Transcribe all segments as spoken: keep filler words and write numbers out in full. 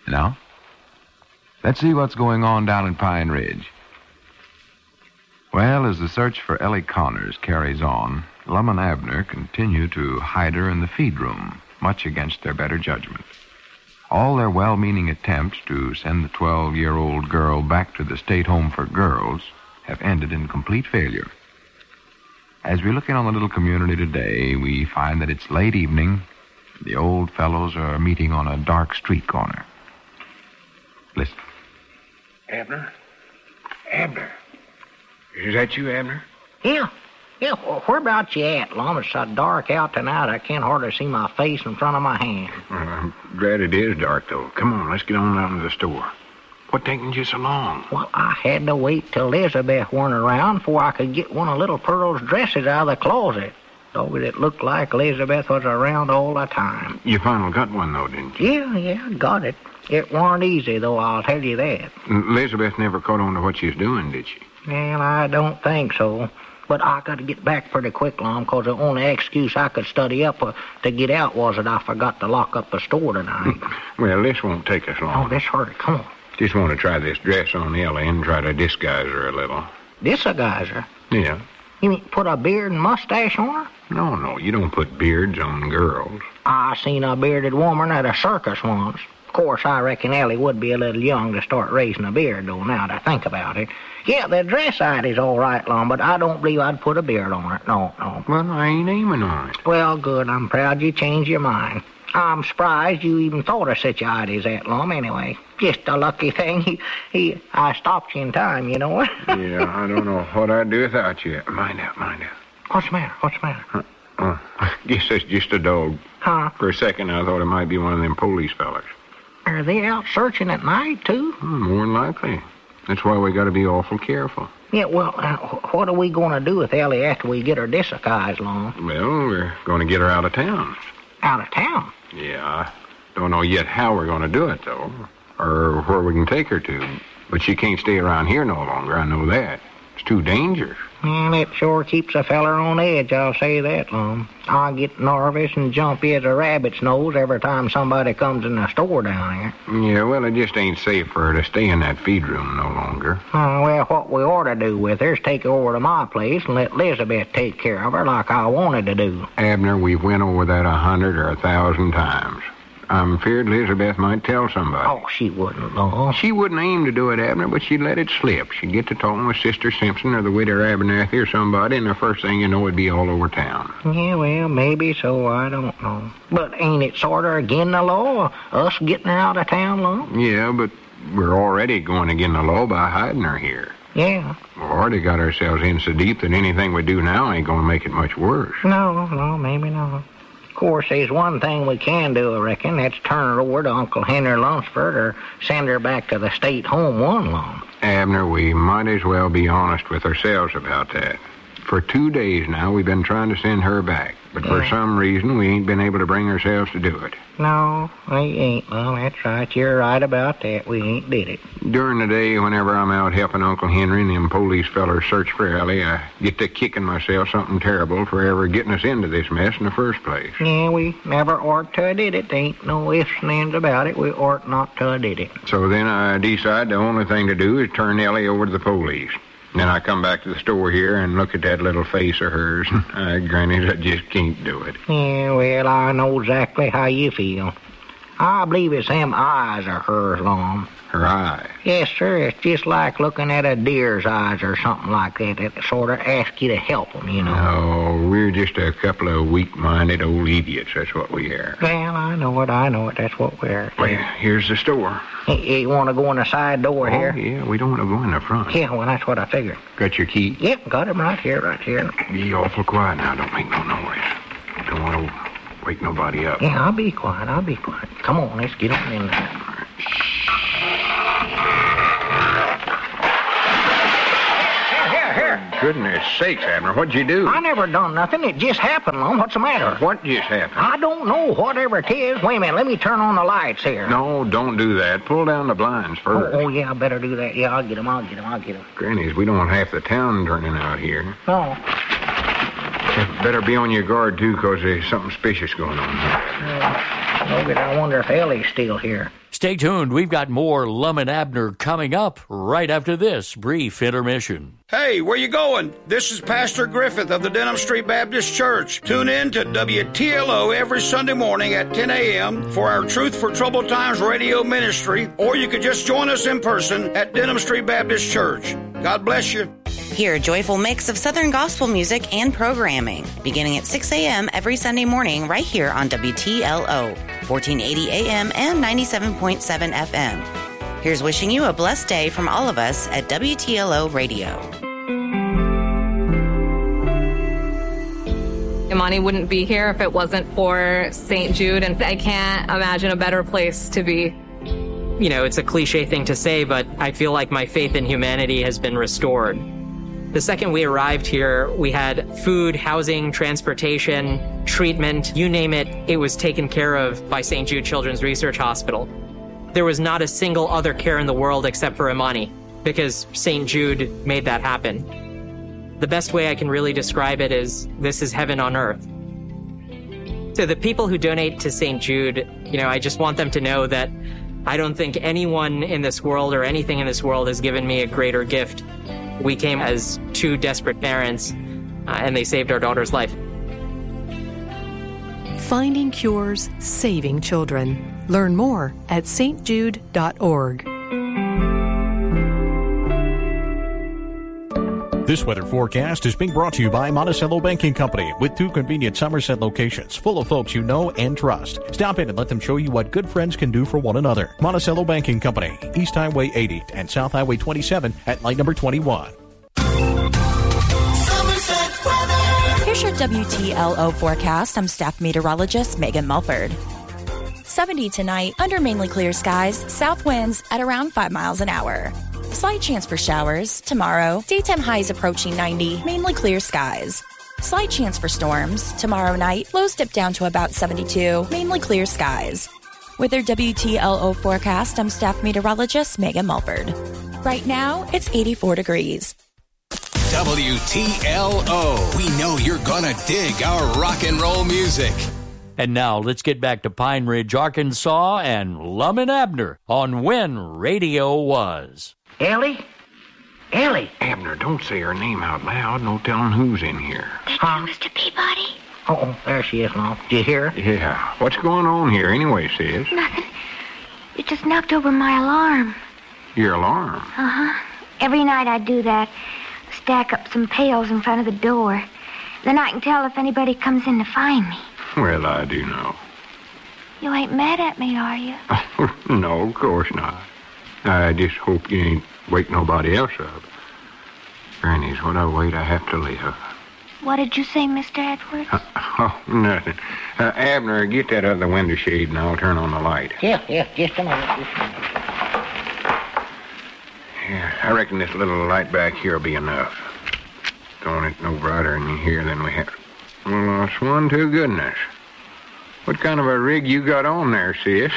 Now, let's see what's going on down in Pine Ridge. Well, as the search for Ellie Connors carries on, Lum and Abner continue to hide her in the feed room, much against their better judgment. All their well-meaning attempts to send the twelve-year-old girl back to the state home for girls have ended in complete failure. As we look in on the little community today, we find that it's late evening. The old fellows are meeting on a dark street corner. Listen. Abner? Abner? Is that you, Abner? Yeah. Yeah, well, whereabouts you at, Lum? It's so dark out tonight I can't hardly see my face in front of my hand. Well, I'm glad it is dark, though. Come on, let's get on down to the store. What taking you so long? Well, I had to wait till Elizabeth weren't around before I could get one of little Pearl's dresses out of the closet. Though it looked like Elizabeth was around all the time. You finally got one, though, didn't you? Yeah, yeah, got it. It weren't easy, though, I'll tell you that. Elizabeth never caught on to what she was doing, did she? Well, I don't think so. But I got to get back pretty quick, Lum, because the only excuse I could study up uh, to get out was that I forgot to lock up the store tonight. Well, this won't take us long. Oh, this hurry. Come on. Just want to try this dress on Ellie and try to disguise her a little. Disguise her? Yeah. You mean put a beard and mustache on her? No, no, you don't put beards on girls. I seen a bearded woman at a circus once. Of course, I reckon Ellie would be a little young to start raising a beard, though, now that I think about it. Yeah, the dress idy's all right, Lum, but I don't believe I'd put a beard on it. No, no. Well, I ain't aiming on it. Well, good. I'm proud you changed your mind. I'm surprised you even thought of such ideas, that, Lum, anyway. Just a lucky thing. He, he, I stopped you in time, you know. Yeah, I don't know what I'd do without you. Mind out, mind out. What's the matter? What's the matter? Uh, uh, I guess that's just a dog. Huh? For a second, I thought it might be one of them police fellas. Are they out searching at night, too? Hmm, more than likely. That's why we got to be awful careful. Yeah, well, uh, what are we going to do with Ellie after we get her disguised, Lum? Well, we're going to get her out of town. Out of town? Yeah, I don't know yet how we're going to do it, though, or where we can take her to. But she can't stay around here no longer, I know that. It's too dangerous. And it sure keeps a feller on edge, I'll say that, Lum. I get nervous and jumpy as a rabbit's nose every time somebody comes in the store down here. Yeah, well, it just ain't safe for her to stay in that feed room no longer. Uh, well, what we ought to do with her is take her over to my place and let Elizabeth take care of her like I wanted to do. Abner, we've went over that a hundred or a thousand times. I'm feared Elizabeth might tell somebody. Oh, she wouldn't, Lum. She wouldn't aim to do it, Abner, but she'd let it slip. She'd get to talking with Sister Simpson or the widow Abernathy or somebody, and the first thing you know, it'd be all over town. Yeah, well, maybe so, I don't know. But ain't it sort of against the law, us getting her out of town, Lum? Yeah, but we're already going against the law by hiding her here. Yeah. We've already got ourselves in so deep that anything we do now ain't going to make it much worse. No, no, maybe not. Of course, there's one thing we can do, I reckon. That's turn her over to Uncle Henry Lunsford or send her back to the state home one long. Abner, we might as well be honest with ourselves about that. For two days now, we've been trying to send her back. But yeah. for some reason, we ain't been able to bring ourselves to do it. No, we ain't. Well, that's right. You're right about that. We ain't did it. During the day, whenever I'm out helping Uncle Henry and them police fellers search for Ellie, I get to kicking myself something terrible for ever getting us into this mess in the first place. Yeah, we never ought to have did it. There ain't no ifs and ands about it. We ought not to have did it. So then I decide the only thing to do is turn Ellie over to the police. Then I come back to the store here and look at that little face of hers. uh, Granny, I just can't do it. Yeah, well, I know exactly how you feel. I believe it's them eyes of hers, Lum. Her eyes? Yes, sir. It's just like looking at a deer's eyes or something like that. It sort of asks you to help them, you know. No, we're just a couple of weak-minded old idiots. That's what we are. Well, I know it. I know it. That's what we're. Well, here's the store. You, you want to go in the side door oh, here? Yeah, we don't want to go in the front. Yeah, well, that's what I figured. Got your key? Yep, got him right here, right here. Be awful quiet now. Don't make no noise. Don't want to wake nobody up. Yeah, I'll be quiet. I'll be quiet. Come on, let's get on in there. Goodness sakes, Abner, what'd you do? I never done nothing. It just happened, Lum. What's the matter? What just happened? I don't know. Whatever it is. Wait a minute. Let me turn on the lights here. No, don't do that. Pull down the blinds first. Oh, oh yeah, I better do that. Yeah, I'll get them. I'll get them. I'll get them. Grannies, we don't want half the town turning out here. No. You better be on your guard, too, because there's something suspicious going on here. Uh, maybe I wonder if Ellie's still here. Stay tuned. We've got more Lum and Abner coming up right after this brief intermission. Hey, where you going? This is Pastor Griffith of the Denham Street Baptist Church. Tune in to W T L O every Sunday morning at ten a.m. for our Truth for Troubled Times radio ministry, or you could just join us in person at Denham Street Baptist Church. God bless you. Hear a joyful mix of Southern gospel music and programming, beginning at six a.m. every Sunday morning right here on W T L O, fourteen eighty A M and ninety-seven point seven F M. Here's wishing you a blessed day from all of us at W T L O Radio. Imani wouldn't be here if it wasn't for Saint Jude, and I can't imagine a better place to be. You know, it's a cliche thing to say, but I feel like my faith in humanity has been restored. The second we arrived here, we had food, housing, transportation, treatment, you name it, it was taken care of by Saint Jude Children's Research Hospital. There was not a single other care in the world except for Imani, because Saint Jude made that happen. The best way I can really describe it is, this is heaven on earth. So the people who donate to Saint Jude, you know, I just want them to know that I don't think anyone in this world or anything in this world has given me a greater gift. We came as two desperate parents, uh, and they saved our daughter's life. Finding cures, saving children. Learn more at s t jude dot org. This weather forecast is being brought to you by Monticello Banking Company, with two convenient Somerset locations full of folks you know and trust. Stop in and let them show you what good friends can do for one another. Monticello Banking Company, East Highway eighty and South Highway twenty-seven at light number twenty-one. Here's your W T L O forecast. I'm staff meteorologist Megan Mulford. seventy tonight, under mainly clear skies, south winds at around five miles an hour. Slight chance for showers. Tomorrow, daytime highs approaching ninety, mainly clear skies. Slight chance for storms. Tomorrow night, lows dip down to about seventy-two, mainly clear skies. With your W T L O forecast, I'm staff meteorologist Megan Mulford. Right now, it's eighty-four degrees. W T L O. We know you're gonna dig our rock and roll music. And now let's get back to Pine Ridge, Arkansas, and Lum and Abner on When Radio Was. Ellie? Ellie? Abner, don't say her name out loud. No telling who's in here. That's huh? Mister Peabody. Oh, there she is now. Did you hear her? Yeah. What's going on here anyway, sis? Nothing. You just knocked over my alarm. Your alarm? Uh-huh. Every night I do that. Stack up some pails in front of the door. Then I can tell if anybody comes in to find me. Well, I do know. You ain't mad at me, are you? No, of course not. I just hope you ain't wake nobody else up. Granny's what I wait I have to live. What did you say, Mister Edwards? Uh, oh, nothing. Uh, Abner, get that other window shade and I'll turn on the light. Yeah, yeah, just a minute. Just a minute. Yeah, I reckon this little light back here will be enough. Throwing it no brighter in here than we have. Well, it's one to goodness. What kind of a rig you got on there, sis?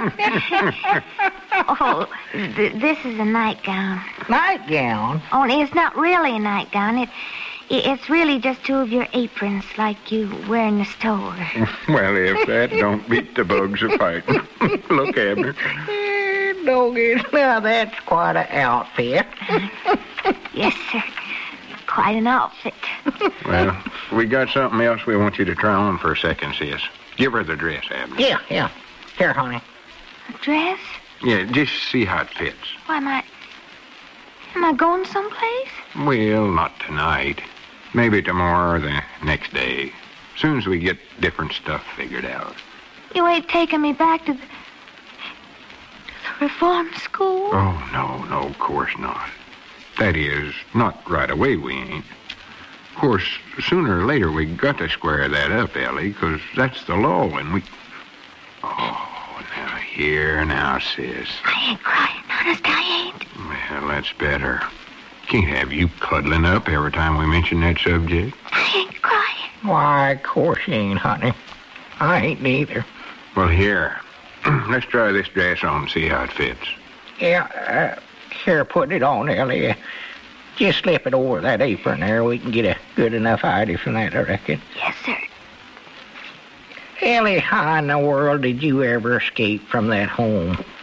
Oh, th- this is a nightgown. Nightgown? Only it's not really a nightgown. It, it, it's really just two of your aprons like you wear in the store. Well, if that don't beat the bugs of fighting. Look, Abner. Doggy, now that's quite an outfit. Yes, sir. Quite an outfit. Well, we got something else we want you to try on for a second, sis. Give her the dress, Abner. Yeah, yeah. Here, honey. A dress? Yeah, just see how it fits. Why, am I... Am I going someplace? Well, not tonight. Maybe tomorrow or the next day. Soon as we get different stuff figured out. You ain't taking me back to the... the reform school? Oh, no, no, of course not. That is, not right away we ain't. Of course, sooner or later we got to square that up, Ellie, because that's the law, and we... Oh, now here now, sis. I ain't crying, honest, I ain't. Well, that's better. Can't have you cuddling up every time we mention that subject. I ain't crying. Why, of course you ain't, honey. I ain't neither. Well, here. Let's try this dress on and see how it fits. Yeah, uh, here, put it on, Ellie. Uh, just slip it over that apron there. We can get a good enough idea from that, I reckon. Yes, sir. Ellie, how in the world did you ever escape from that home?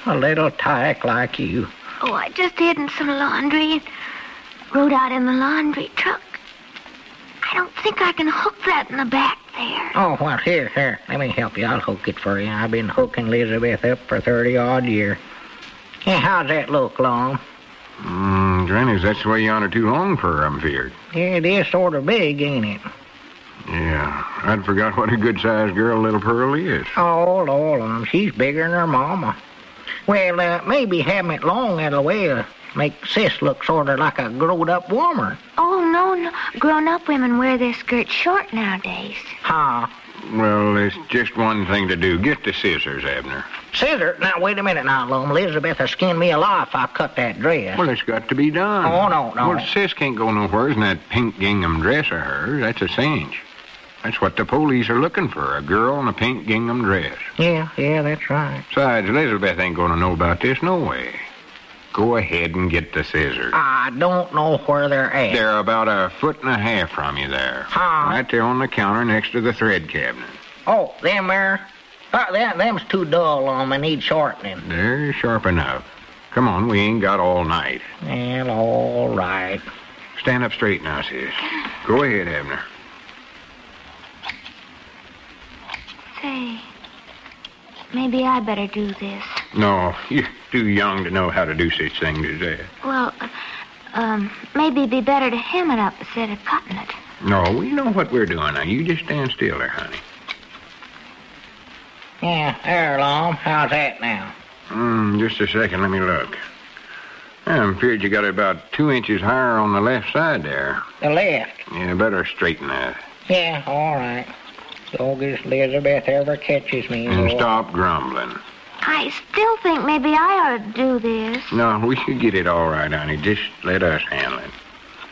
A little tyke like you. Oh, I just hid in some laundry and rode out in the laundry truck. I don't think I can hook that in the back there. Oh, well, here, here. Let me help you. I'll hook it for you. I've been hooking Elizabeth up for thirty-odd years. Yeah, how's that look, Long? Mm, Granny, that's the way you honor too long for her, I'm feared. Yeah, it is sort of big, ain't it? Yeah, I'd forgot what a good-sized girl little Pearl is. Oh, Lord, um, she's bigger than her mama. Well, uh, maybe having it long that'll way uh, make Sis look sort of like a grown-up woman. Oh, no, no. Grown-up women wear their skirts short nowadays. Huh? Well, there's just one thing to do. Get the scissors, Abner. Scissors? Now, wait a minute now, Lum. Elizabeth will skin me alive if I cut that dress. Well, it's got to be done. Oh, no, no. Well, Sis can't go nowhere in that pink gingham dress of hers. That's a cinch. That's what the police are looking for, a girl in a pink gingham dress. Yeah, yeah, that's right. Besides, Elizabeth ain't going to know about this no way. Go ahead and get the scissors. I don't know where they're at. They're about a foot and a half from you there. Huh? Right there on the counter next to the thread cabinet. Oh, them there? Uh, them, them's too dull on me. Need sharpening. They're sharp enough. Come on, we ain't got all night. Well, all right. Stand up straight now, sis. Go ahead, Abner. Say, maybe I better do this. No, you're too young to know how to do such things as that. Well, uh, um, maybe it'd be better to hem it up instead of cutting it. No, we know what we're doing now. You just stand still there, honey. Yeah, there, Lum. How's that now? Mm, just a second. Let me look. I'm afraid you got it about two inches higher on the left side there. The left? Yeah, better straighten that. Yeah, all right. So as Elizabeth ever catches me. And Lord. stop grumbling. I still think maybe I ought to do this. No, we should get it all right, honey. Just let us handle it.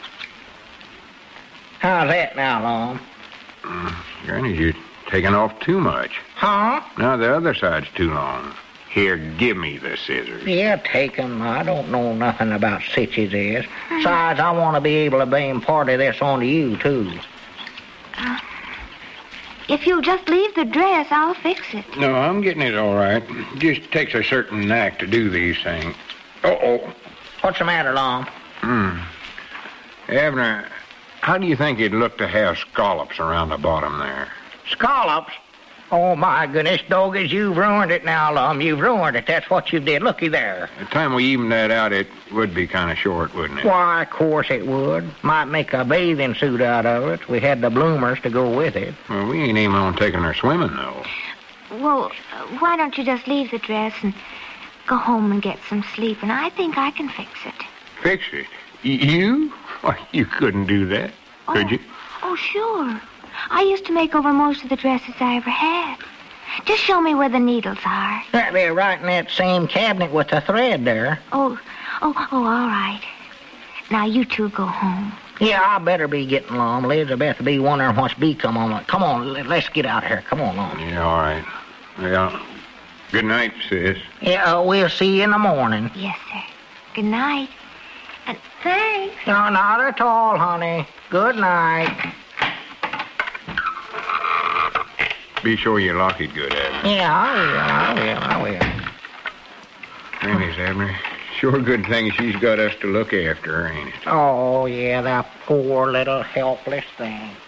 How's that now, Lum? Mm, Granny, you're taking off too much. Huh? Now the other side's too long. Here, give me the scissors. Yeah, take 'em. I don't know nothing about stitches is. Besides, I want to be able to blame part of this on to you, too. Uh, if you'll just leave the dress, I'll fix it. No, I'm getting it all right. It just takes a certain knack to do these things. Uh-oh. What's the matter, Lum? Hmm. Abner, how do you think it'd look to have scallops around the bottom there? Scallops? Oh, my goodness, doggies, you've ruined it now, Lum. You've ruined it. That's what you did. Looky there. By the time we even that out, it would be kind of short, wouldn't it? Why, of course it would. Might make a bathing suit out of it. We had the bloomers to go with it. Well, we ain't even on taking her swimming, though. Well, uh, why don't you just leave the dress and go home and get some sleep, and I think I can fix it. Fix it? Y- you? Why, you couldn't do that, oh. could you? Oh, sure. I used to make over most of the dresses I ever had. Just show me where the needles are. They're right in that same cabinet with the thread there. Oh, oh, oh, all right. Now you two go home. Yeah, I better be getting along. Elizabeth will be wondering what's become on it. Come on, let's get out of here. Come on, on. Yeah, all right. Yeah. Good night, sis. Yeah, uh, we'll see you in the morning. Yes, sir. Good night. And thanks. No, not at all, honey. Good night. Be sure you lock it good, Abner. Yeah, I will, I will, I will. Thanks, Abner. Sure good thing she's got us to look after her, ain't it? Oh, yeah, that poor little helpless thing.